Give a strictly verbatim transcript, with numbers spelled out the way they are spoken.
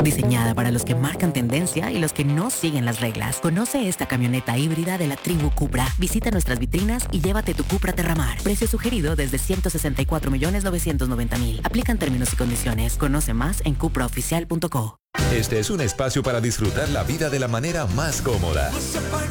Diseñada para los que marcan tendencia y los que no siguen las reglas. Conoce esta camioneta híbrida de la tribu Cupra. Visita nuestras vitrinas y llévate tu Cupra Terramar. Precio sugerido desde ciento sesenta y cuatro millones novecientos noventa mil. Aplican términos y condiciones. Conoce más en cupra oficial punto co. Este es un espacio para disfrutar la vida de la manera más cómoda.